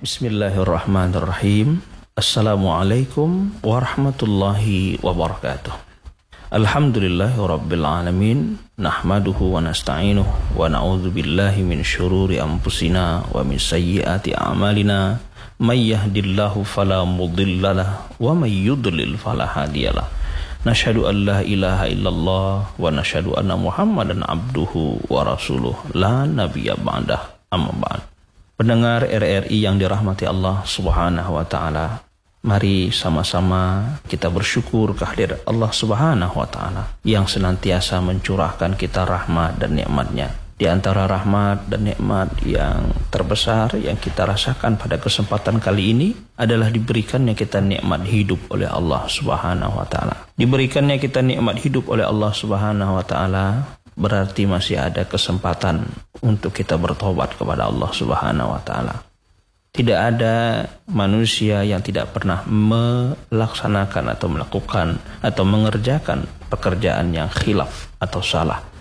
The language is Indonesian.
Bismillahirrahmanirrahim. Assalamualaikum warahmatullahi wabarakatuh. Alhamdulillahirabbil alamin. Nahmaduhu wa nasta'inuhu wa na'udzu billahi min syururi anfusina wa min sayyiati a'malina. May yahdihillahu fala mudhillalah wa may yudlil fala hadiyalah. Nashhadu an la ilaha illallah wa nashhadu anna Muhammadan abduhu wa rasuluh la nabiyya ba'dah. Amma ba'd. Pendengar RRI yang dirahmati Allah Subhanahu wa taala, mari sama-sama kita bersyukur kehadirat Allah Subhanahu wa taala yang senantiasa mencurahkan kita rahmat dan nikmat-Nya. Di antara rahmat dan nikmat yang terbesar yang kita rasakan pada kesempatan kali ini adalah diberikannya kita nikmat hidup oleh Allah Subhanahu wa taala. Diberikannya kita nikmat hidup oleh Allah Subhanahu wa taala berarti masih ada kesempatan untuk kita bertobat kepada Allah Subhanahu wa taala. Tidak ada manusia yang tidak pernah melaksanakan atau melakukan atau mengerjakan pekerjaan yang khilaf atau salah.